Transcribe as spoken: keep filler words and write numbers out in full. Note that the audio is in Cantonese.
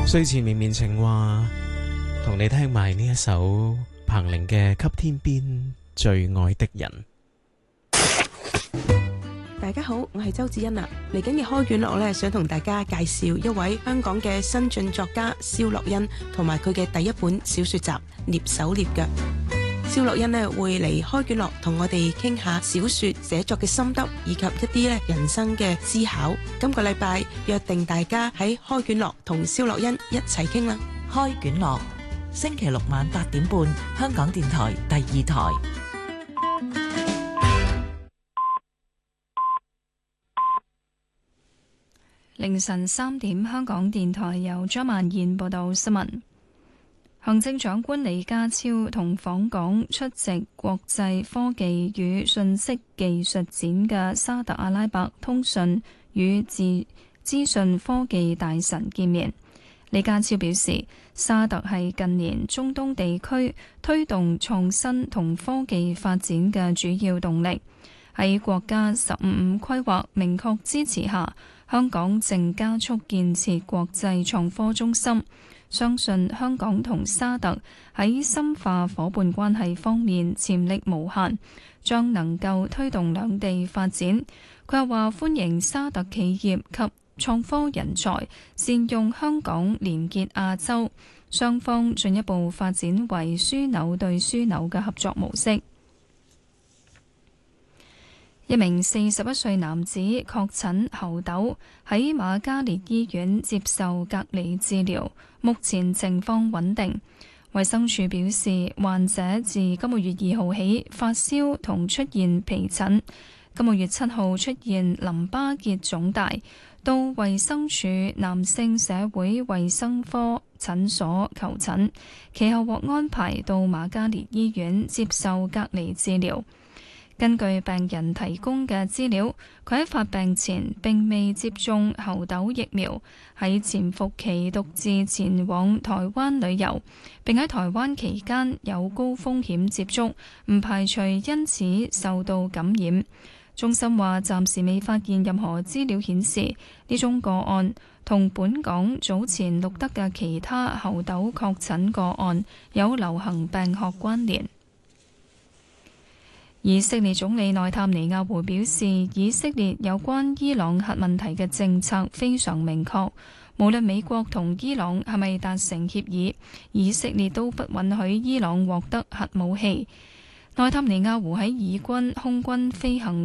睡前綿綿情話，同你聽埋呢一首彭羚嘅《給天邊最愛的人》。 大家好，我係周子欣啊。嚟緊嘅開卷樂咧，想同大家介紹一位香港嘅新晉作家蕭樂欣，同埋佢嘅第一本小說集《躡手躡腳》。蕭樂欣咧會嚟開卷樂同我哋傾下小說寫作嘅心得，以及一啲咧人生嘅思考。今個禮拜約定大家喺開卷樂同蕭樂欣一齊傾啦。 開卷樂星期六晚八點半，香港電台第二台。 凌晨三點，香港電台由張曼燕報道新聞。行政長官李家超同訪港出席國際科技與信息技術展嘅沙特阿拉伯通訊與資訊科技大臣見面。李家超表示，沙特係近年中東地區推動創新同科技發展嘅主要動力。喺國家十五五規劃明確支持下，香港正加速建設國際創科中心，相信香港同沙特喺深化夥伴關係方面潛力無限，將能夠推動兩地發展。佢又話歡迎沙特企業及創科人才善用香港連結亞洲，雙方進一步發展為樞紐對樞紐嘅合作模式。一名四十一歲男子確診猴痘，喺瑪嘉烈醫院接受隔離治療，目前情況穩定。衛生署表示，患者自今個月二號起發燒同出現皮疹，今個月七號出現淋巴結腫大，到衛生署男性社會衛生科診所求診，其後獲安排到瑪嘉烈醫院接受隔離治療。根據病人提供嘅資料，佢喺發病前並未接種猴痘疫苗，喺潛伏期獨自前往台灣旅遊，並喺台灣期間有高風險接觸，唔排除因此受到感染。中心話暫時未發現任何資料顯示呢宗個案同本港早前錄得嘅其他猴痘確診個案有流行病學關聯。以色列總理內塔尼亞胡表示，以色列有關伊朗核問題嘅政策非常明確，無論美國同伊朗係咪達成協議，以色列都不允許伊朗獲得核武器。內塔尼亞胡喺以軍空軍飛行